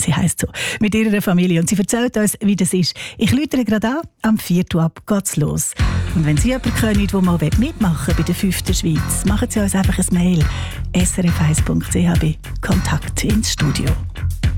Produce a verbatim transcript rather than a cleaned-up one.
sie heisst so, mit ihrer Familie. Und sie erzählt uns, wie das ist. Ich läutere gerade an, am vierten ab geht's los. Und wenn Sie jemanden kennen, der mal mitmachen will bei der fünften Schweiz, machen Sie uns einfach ein Mail. s r f eins punkt c h bei Kontakt ins Studio.